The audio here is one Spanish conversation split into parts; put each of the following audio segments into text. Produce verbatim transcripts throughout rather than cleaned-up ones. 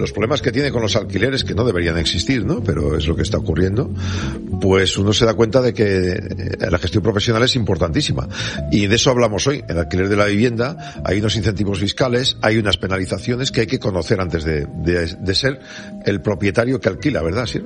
los problemas que tiene con los alquileres, que no deberían existir, ¿no? Pero es lo que está ocurriendo, pues uno se da cuenta de que la gestión profesional es importantísima. Y de eso hablamos hoy. En el alquiler de la vivienda hay unos incentivos fiscales, hay unas penalizaciones que hay que conocer antes de, de, de ser el propietario que alquila, ¿verdad, Sir?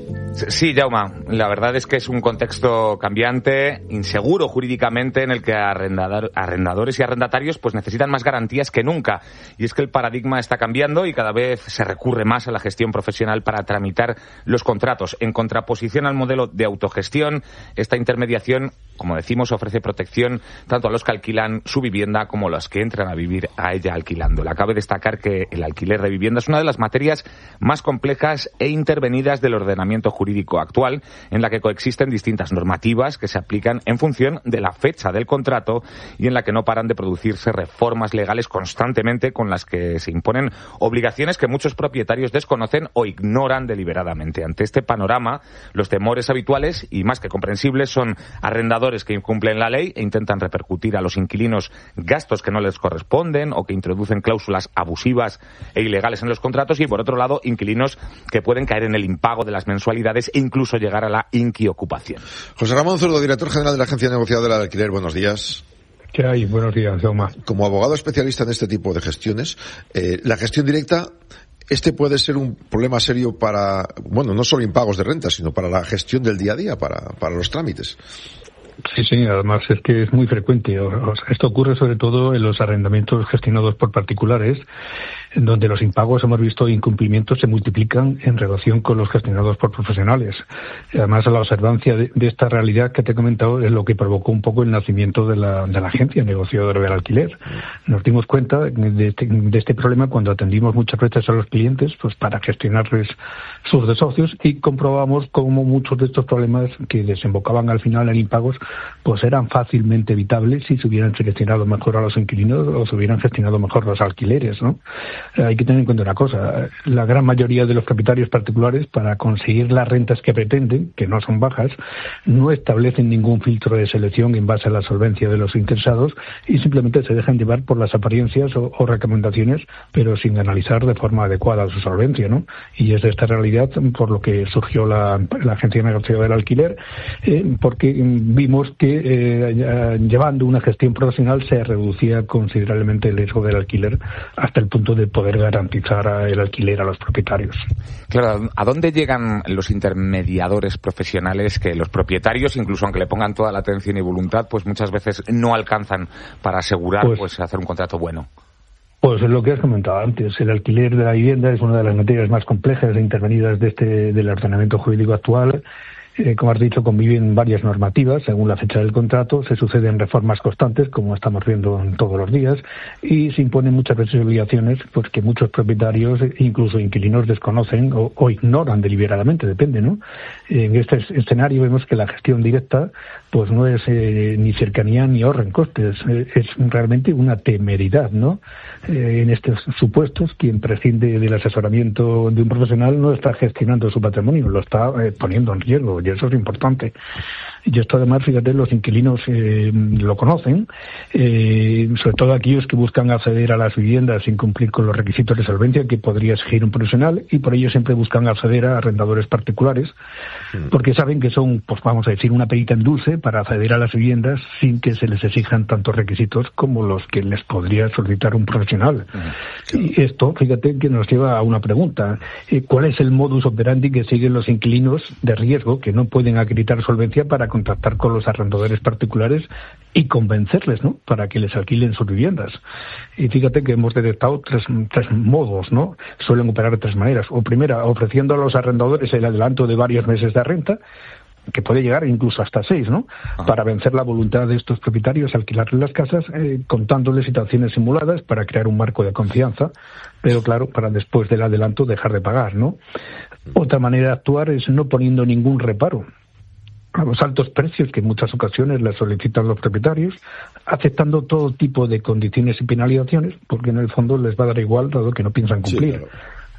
Sí, Jaume, la verdad es que es un contexto cambiante, inseguro jurídicamente, en el que arrendador, arrendadores y arrendatarios pues necesitan más garantías que nunca. Y es que el paradigma está cambiando y cada vez se recurre más a la gestión profesional para tramitar los contratos. En contraposición al modelo de autogestión, esta intermediación, como decimos, ofrece protección tanto a los que alquilan su vivienda como a los que entran a vivir a ella alquilándola. Cabe destacar que el alquiler de vivienda es una de las materias más complejas e intervenidas del ordenamiento jurídico jurídico actual, en la que coexisten distintas normativas que se aplican en función de la fecha del contrato y en la que no paran de producirse reformas legales constantemente, con las que se imponen obligaciones que muchos propietarios desconocen o ignoran deliberadamente. Ante este panorama, los temores habituales y más que comprensibles son arrendadores que incumplen la ley e intentan repercutir a los inquilinos gastos que no les corresponden o que introducen cláusulas abusivas e ilegales en los contratos, y por otro lado, inquilinos que pueden caer en el impago de las mensualidades e incluso llegar a la inquiocupación. José Ramón Zurdo, director general de la Agencia Negociadora de Alquiler, buenos días. ¿Qué hay? Buenos días, Jaume. Como abogado especialista en este tipo de gestiones, eh, la gestión directa, este puede ser un problema serio para, bueno, no solo impagos de renta, sino para la gestión del día a día, para, para los trámites. Sí, sí, además es que es muy frecuente. Esto ocurre sobre todo en los arrendamientos gestionados por particulares, en donde los impagos, hemos visto, incumplimientos se multiplican en relación con los gestionados por profesionales. Además, la observancia de, de esta realidad que te he comentado es lo que provocó un poco el nacimiento de la, de la agencia negociadora del alquiler. Nos dimos cuenta de este, de este problema cuando atendimos muchas veces a los clientes pues para gestionarles sus desahucios, y comprobamos cómo muchos de estos problemas que desembocaban al final en impagos pues eran fácilmente evitables si se hubieran gestionado mejor a los inquilinos o se hubieran gestionado mejor los alquileres, ¿no? Hay que tener en cuenta una cosa: la gran mayoría de los propietarios particulares, para conseguir las rentas que pretenden, que no son bajas, no establecen ningún filtro de selección en base a la solvencia de los interesados y simplemente se dejan llevar por las apariencias o, o recomendaciones, pero sin analizar de forma adecuada su solvencia, ¿no? Y es de esta realidad por lo que surgió la, la Agencia Negociadora del Alquiler, eh, porque vimos que eh, llevando una gestión profesional se reducía considerablemente el riesgo del alquiler hasta el punto de poder garantizar el alquiler a los propietarios. Claro, ¿a dónde llegan los intermediadores profesionales que los propietarios, incluso aunque le pongan toda la atención y voluntad, pues muchas veces no alcanzan para asegurar pues, pues hacer un contrato bueno? Pues lo que has comentado antes, el alquiler de la vivienda es una de las materias más complejas e intervenidas de este del ordenamiento jurídico actual. Eh, como has dicho, conviven varias normativas según la fecha del contrato, se suceden reformas constantes, como estamos viendo en todos los días, y se imponen muchas veces obligaciones pues que muchos propietarios, incluso inquilinos, desconocen o, o ignoran deliberadamente, depende, ¿no? En este escenario vemos que la gestión directa pues no es eh, ni cercanía ni ahorro en costes, eh, es realmente una temeridad, ¿no? Eh, en estos supuestos, quien prescinde del asesoramiento de un profesional no está gestionando su patrimonio, lo está eh, poniendo en riesgo, y eso es importante. Y esto además, fíjate, los inquilinos eh, lo conocen, eh, sobre todo aquellos que buscan acceder a las viviendas sin cumplir con los requisitos de solvencia que podría exigir un profesional, y por ello siempre buscan acceder a arrendadores particulares, porque saben que son, pues vamos a decir, una perita en dulce para acceder a las viviendas sin que se les exijan tantos requisitos como los que les podría solicitar un profesional. Y esto, fíjate, que nos lleva a una pregunta: ¿cuál es el modus operandi que siguen los inquilinos de riesgo que no pueden acreditar solvencia para contactar con los arrendadores particulares y convencerles, ¿no?, para que les alquilen sus viviendas? Y fíjate que hemos detectado tres, tres modos, ¿no? Suelen operar de tres maneras. O primera, ofreciendo a los arrendadores el adelanto de varios meses de renta, que puede llegar incluso hasta seis, ¿no? Ajá. Para vencer la voluntad de estos propietarios, alquilarles las casas, eh, contándoles situaciones simuladas para crear un marco de confianza, pero claro, para después del adelanto dejar de pagar, ¿no? Otra manera de actuar es no poniendo ningún reparo a los altos precios que en muchas ocasiones les solicitan los propietarios, aceptando todo tipo de condiciones y penalizaciones, porque en el fondo les va a dar igual, dado que no piensan cumplir. Sí, claro.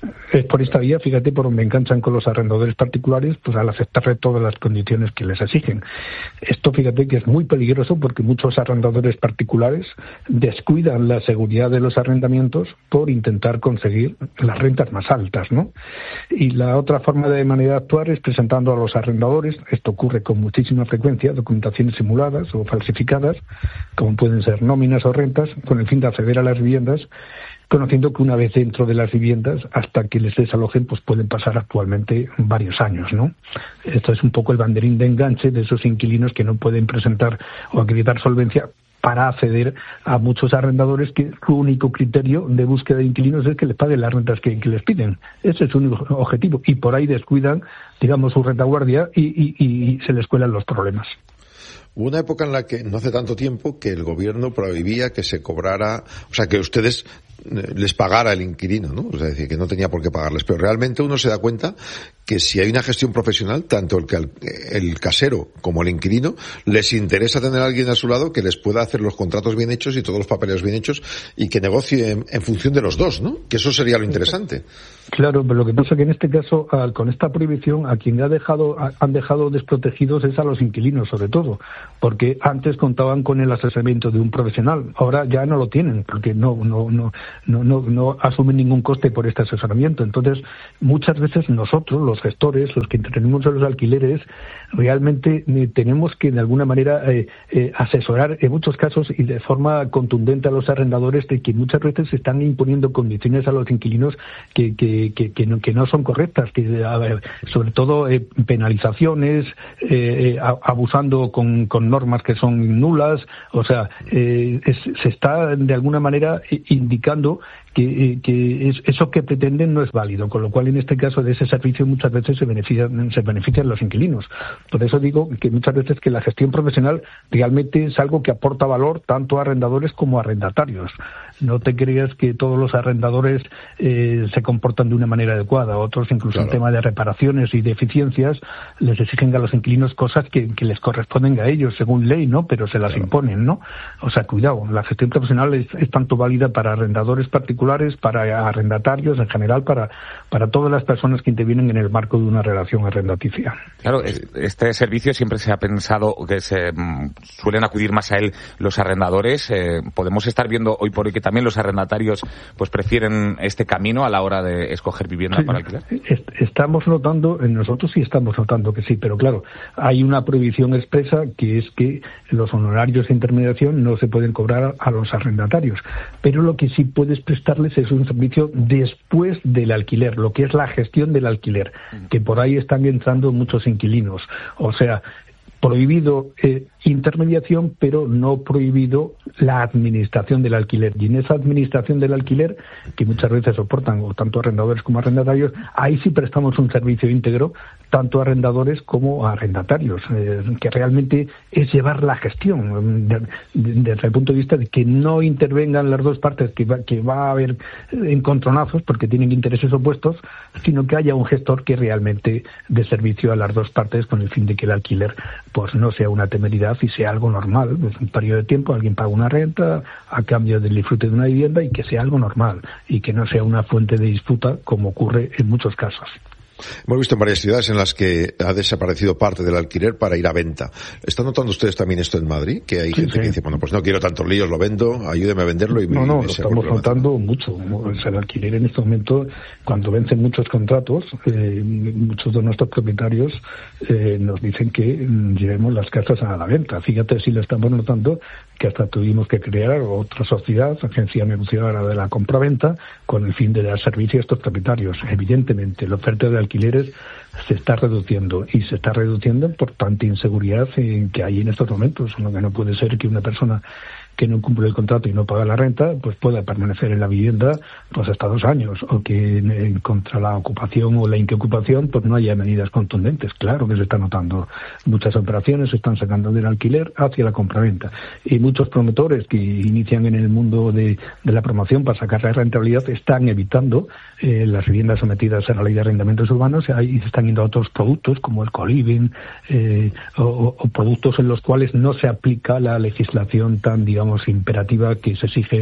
es por esta vía, fíjate, por donde enganchan con los arrendadores particulares, pues al aceptarle todas las condiciones que les exigen. Esto, fíjate, que es muy peligroso porque muchos arrendadores particulares descuidan la seguridad de los arrendamientos por intentar conseguir las rentas más altas, ¿no? Y la otra forma de manera de actuar es presentando a los arrendadores, esto ocurre con muchísima frecuencia, documentaciones simuladas o falsificadas, como pueden ser nóminas o rentas, con el fin de acceder a las viviendas, conociendo que una vez dentro de las viviendas, hasta que les desalojen, pues pueden pasar actualmente varios años, ¿no? Esto es un poco el banderín de enganche de esos inquilinos que no pueden presentar o acreditar solvencia para acceder a muchos arrendadores que su único criterio de búsqueda de inquilinos es que les paguen las rentas que, que les piden. Ese es su único objetivo. Y por ahí descuidan, digamos, su retaguardia y, y, y se les cuelan los problemas. Hubo una época en la que, no hace tanto tiempo, que el gobierno prohibía que se cobrara, o sea, que ustedes les pagara el inquilino, ¿no? O sea, decir, que no tenía por qué pagarles. Pero realmente uno se da cuenta que si hay una gestión profesional, tanto el, el casero como el inquilino, les interesa tener a alguien a su lado que les pueda hacer los contratos bien hechos y todos los papeles bien hechos y que negocie en, en función de los dos, ¿no? Que eso sería lo interesante. Claro, pero lo que pasa es que en este caso, al, con esta prohibición, a quien ha dejado, a, han dejado desprotegidos es a los inquilinos, sobre todo, porque antes contaban con el asesoramiento de un profesional, ahora ya no lo tienen, porque no, no, no, no, no, no asumen ningún coste por este asesoramiento. Entonces, muchas veces nosotros, los gestores, los que intervenimos en los alquileres, realmente eh, tenemos que de alguna manera eh, eh, asesorar en muchos casos y de forma contundente a los arrendadores de que muchas veces se están imponiendo condiciones a los inquilinos que, que, que, que, no, que no son correctas, que a ver, sobre todo eh, penalizaciones, eh, abusando con, con normas que son nulas, o sea, eh, es, se está de alguna manera indicando que, que es, eso que pretenden no es válido, con lo cual en este caso de ese servicio muchas veces se benefician, se benefician los inquilinos. Por eso digo que muchas veces que la gestión profesional realmente es algo que aporta valor tanto a arrendadores como a arrendatarios. No te creas que todos los arrendadores eh, se comportan de una manera adecuada. Otros, incluso claro, en tema de reparaciones y de eficiencias, les exigen a los inquilinos cosas que, que les corresponden a ellos según ley, ¿no? Pero se las claro. imponen, ¿no? O sea, cuidado, la gestión profesional es, es tanto válida para arrendadores particulares, para arrendatarios en general, para, para todas las personas que intervienen en el marco de una relación arrendaticia. Claro, este servicio siempre se ha pensado que se suelen acudir más a él los arrendadores. Eh, podemos estar viendo hoy por hoy que también los arrendatarios pues prefieren este camino a la hora de escoger vivienda sí, para alquilar. Estamos notando, nosotros sí estamos notando que sí, pero claro, hay una prohibición expresa que es que los honorarios de intermediación no se pueden cobrar a los arrendatarios, pero lo que sí puedes prestarles es un servicio después del alquiler, lo que es la gestión del alquiler, que por ahí están entrando muchos inquilinos. O sea, prohibido eh, intermediación, pero no prohibido la administración del alquiler. Y en esa administración del alquiler, que muchas veces soportan o tanto arrendadores como arrendatarios, ahí sí prestamos un servicio íntegro, tanto a arrendadores como a arrendatarios, eh, que realmente es llevar la gestión, de, de, desde el punto de vista de que no intervengan las dos partes, que va, que va a haber encontronazos porque tienen intereses opuestos, sino que haya un gestor que realmente dé servicio a las dos partes con el fin de que el alquiler pues no sea una temeridad y sea algo normal. Es un periodo de tiempo, alguien paga una renta a cambio del disfrute de una vivienda y que sea algo normal y que no sea una fuente de disputa como ocurre en muchos casos. Hemos visto en varias ciudades en las que ha desaparecido parte del alquiler para ir a venta. ¿Están notando ustedes también esto en Madrid? Que hay sí, gente sí. que dice, bueno, pues no quiero tantos líos, lo vendo, ayúdeme a venderlo y... No, no, y lo estamos notando mucho. O sea, el alquiler en este momento, cuando vencen muchos contratos, eh, muchos de nuestros propietarios eh, nos dicen que mm, llevemos las casas a la venta. Fíjate si lo estamos notando, que hasta tuvimos que crear otra sociedad, agencia negociadora de la compraventa, con el fin de dar servicio a estos propietarios. Evidentemente, la oferta de alquileres se está reduciendo y se está reduciendo por tanta inseguridad que hay en estos momentos. Lo que no puede ser que una persona que no cumple el contrato y no paga la renta, pues pueda permanecer en la vivienda pues hasta dos años, o que en, contra la ocupación o la inquiocupación pues no haya medidas contundentes. Claro que se está notando. Muchas operaciones se están sacando del alquiler hacia la compraventa. Y muchos promotores que inician en el mundo de, de la promoción para sacar la rentabilidad están evitando eh, las viviendas sometidas a la ley de arrendamientos urbanos y se están yendo a otros productos como el co-living eh, o, o productos en los cuales no se aplica la legislación tan, digamos, imperativa que se exige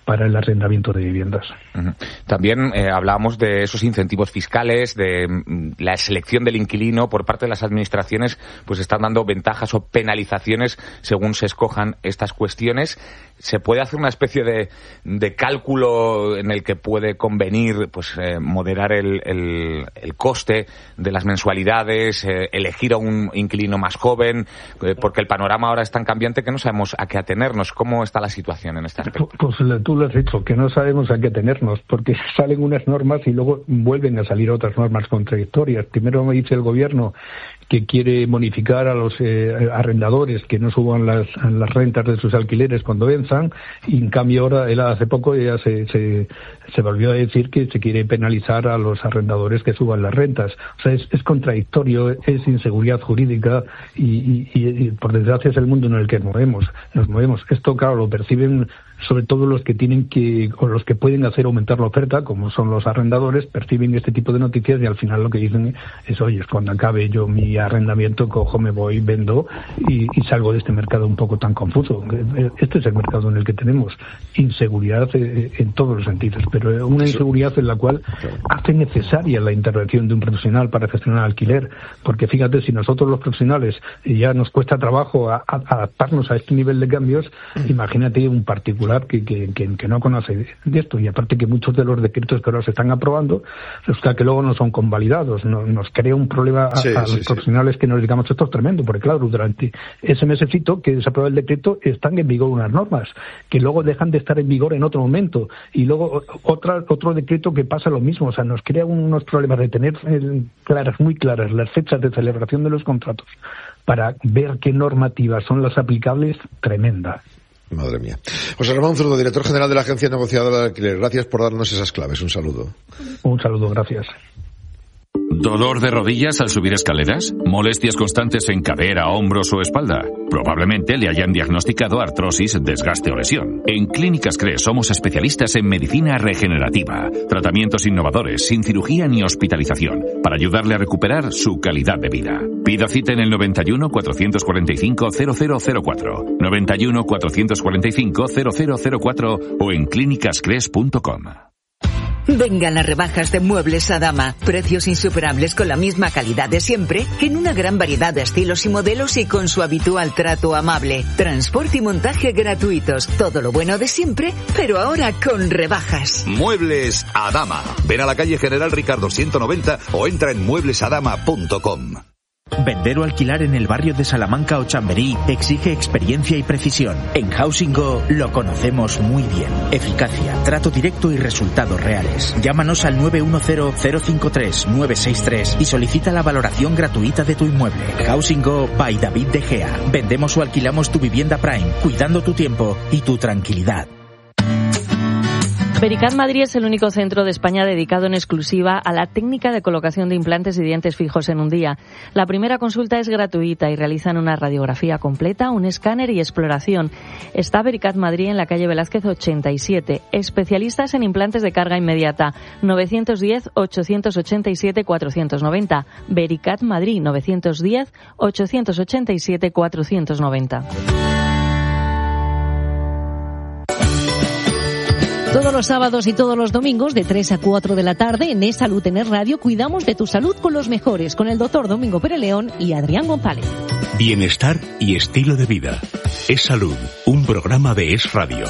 para el arrendamiento de viviendas. Uh-huh. También eh, hablábamos de esos incentivos fiscales, de mm, la selección del inquilino por parte de las administraciones, pues están dando ventajas o penalizaciones según se escojan estas cuestiones. ¿Se puede hacer una especie de, de cálculo en el que puede convenir pues eh, moderar el, el, el coste de las mensualidades, eh, elegir a un inquilino más joven? Eh, porque el panorama ahora es tan cambiante que no sabemos a qué atenernos. ¿Cómo está la situación en este aspecto? Pues tú lo has dicho, que no sabemos a qué atenernos, porque salen unas normas y luego vuelven a salir otras normas contradictorias. Primero me dice el gobierno que quiere bonificar a los eh, arrendadores que no suban las, las rentas de sus alquileres cuando venzan, y en cambio ahora, él hace poco ya se, se, se volvió a decir que se quiere penalizar a los arrendadores que suban las rentas. O sea, es, es contradictorio, es inseguridad jurídica y, y, y, y por desgracia es el mundo en el que nos movemos. Nos movemos. Esto, claro, lo perciben sobre todo los que tienen que, o los que pueden hacer aumentar la oferta, como son los arrendadores, perciben este tipo de noticias y al final lo que dicen es, oye, cuando acabe yo mi arrendamiento, cojo, me voy, vendo y, y salgo de este mercado un poco tan confuso. Este es el mercado en el que tenemos inseguridad en todos los sentidos, pero una inseguridad en la cual hace necesaria la intervención de un profesional para gestionar alquiler, porque fíjate, si nosotros los profesionales ya nos cuesta trabajo a, a adaptarnos a este nivel de cambios, imagínate un particular Que, que, que, que no conoce de esto, y aparte que muchos de los decretos que ahora se están aprobando resulta que luego no son convalidados, no, nos crea un problema a, sí, a los sí, profesionales sí. que nos digamos esto es tremendo, porque claro, durante ese mesecito que se aprueba el decreto están en vigor unas normas que luego dejan de estar en vigor en otro momento y luego otra, otro decreto que pasa lo mismo, o sea, nos crea unos problemas de tener eh, claras, muy claras las fechas de celebración de los contratos para ver qué normativas son las aplicables, tremenda. Madre mía. José Ramón Zurdo, director general de la Agencia Negociadora de Alquiler. Gracias por darnos esas claves. Un saludo. Un saludo, gracias. ¿Dolor de rodillas al subir escaleras? ¿Molestias constantes en cadera, hombros o espalda? Probablemente le hayan diagnosticado artrosis, desgaste o lesión. En Clínicas Cres somos especialistas en medicina regenerativa, tratamientos innovadores, sin cirugía ni hospitalización, para ayudarle a recuperar su calidad de vida. Pida cita en el noventa y uno, cuatrocientos cuarenta y cinco, cero cero cero cuatro, noventa y uno, cuatrocientos cuarenta y cinco, cero cero cero cuatro o en clínicas cres punto com. Vengan las rebajas de Muebles Adama. Precios insuperables con la misma calidad de siempre, en una gran variedad de estilos y modelos y con su habitual trato amable. Transporte y montaje gratuitos. Todo lo bueno de siempre, pero ahora con rebajas. Muebles Adama. Ven a la calle General Ricardo ciento noventa o entra en muebles adama punto com. Vender o alquilar en el barrio de Salamanca o Chamberí exige experiencia y precisión. En Housing Go lo conocemos muy bien. Eficacia, trato directo y resultados reales. Llámanos al nueve uno cero, cero cinco tres, nueve seis tres y solicita la valoración gratuita de tu inmueble. Housing Go by David De Gea. Vendemos o alquilamos tu vivienda Prime, cuidando tu tiempo y tu tranquilidad. Vericat Madrid es el único centro de España dedicado en exclusiva a la técnica de colocación de implantes y dientes fijos en un día. La primera consulta es gratuita y realizan una radiografía completa, un escáner y exploración. Está Vericat Madrid en la calle Velázquez ochenta y siete. Especialistas en implantes de carga inmediata. nueve uno cero, ocho ocho siete, cuatro nueve cero. Vericat Madrid nueve uno cero, ocho ocho siete, cuatro nueve cero. Todos los sábados y todos los domingos de tres a cuatro de la tarde en Es Salud en Es Radio cuidamos de tu salud con los mejores, con el doctor Domingo Pérez León y Adrián González. Bienestar y estilo de vida. Es Salud, un programa de Es Radio.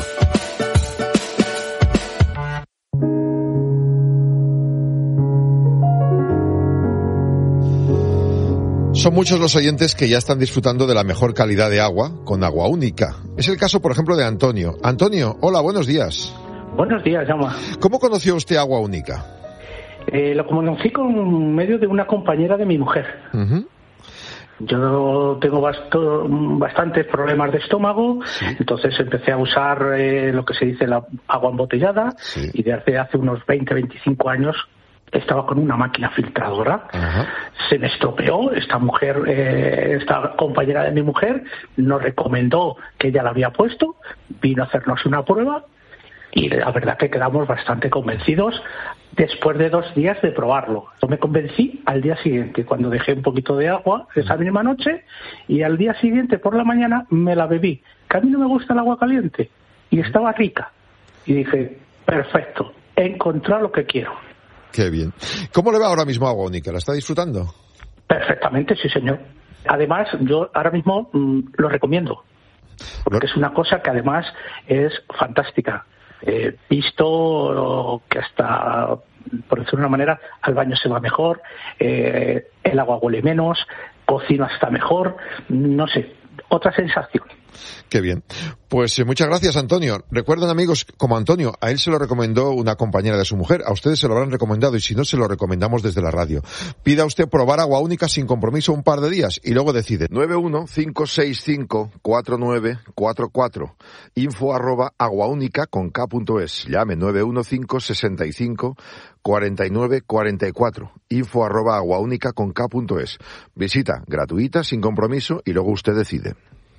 Son muchos los oyentes que ya están disfrutando de la mejor calidad de agua con Agua Única. Es el caso, por ejemplo, de Antonio. Antonio, hola, buenos días. Buenos días, Jaume. ¿Cómo conoció usted Agua Única? Eh, lo conocí con medio de una compañera de mi mujer. Uh-huh. Yo tengo basto, bastantes problemas de estómago, sí. Entonces empecé a usar eh, lo que se dice la agua embotellada, sí. Y desde hace unos veinte, veinticinco años estaba con una máquina filtradora. Uh-huh. Se me estropeó. Esta mujer, eh, esta compañera de mi mujer, nos recomendó que ella la había puesto, vino a hacernos una prueba. Y la verdad que quedamos bastante convencidos después de dos días de probarlo. Yo me convencí al día siguiente, cuando dejé un poquito de agua esa misma noche, y al día siguiente por la mañana me la bebí. Que a mí no me gusta el agua caliente, y estaba rica. y dije, perfecto, he encontrado lo que quiero. Qué bien. ¿Cómo le va ahora mismo a Agua Única? ¿La está disfrutando? Perfectamente, sí, señor. Además, yo ahora mismo mmm, lo recomiendo, porque es una cosa que además es fantástica. Eh, visto que hasta, por decirlo de una manera, al baño se va mejor, eh, el agua huele menos, cocino hasta mejor, no sé, otra sensación. Qué bien. Pues eh, muchas gracias, Antonio. Recuerden, amigos, como Antonio, a él se lo recomendó una compañera de su mujer, a ustedes se lo habrán recomendado y si no, se lo recomendamos desde la radio. Pida usted probar Agua Única sin compromiso un par de días y luego decide. nueve uno cinco seis cinco cuatro nueve cuatro cuatro info arroba aguaúnica con k punto es. Llame nueve uno cinco sesenta y cinco cuarenta y nueve cuarenta y cuatro info arroba aguaúnica con k punto es. Visita gratuita, sin compromiso y luego usted decide.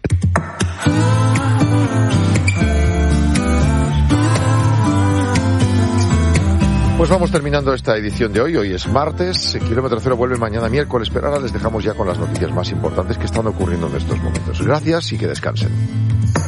Pues vamos terminando esta edición de hoy. Hoy es martes, Kilómetro Cero vuelve mañana miércoles, pero ahora les dejamos ya con las noticias más importantes que están ocurriendo en estos momentos. Gracias y que descansen.